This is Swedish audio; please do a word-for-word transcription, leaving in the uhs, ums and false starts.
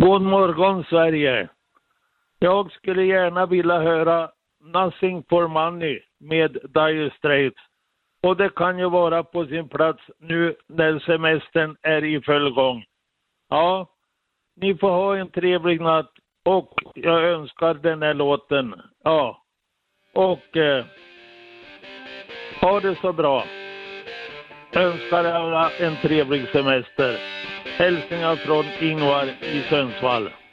God morgon Sverige. Jag skulle gärna vilja höra Nothing for Money med Dire Straits. Och det kan ju vara på sin plats nu när semestern är i full gång. Ja, ni får ha en trevlig natt och jag önskar den här låten. Ja, och eh, ha det så bra. Önskar alla en trevlig semester. Hälsningar från Ingvar i Sundsvall.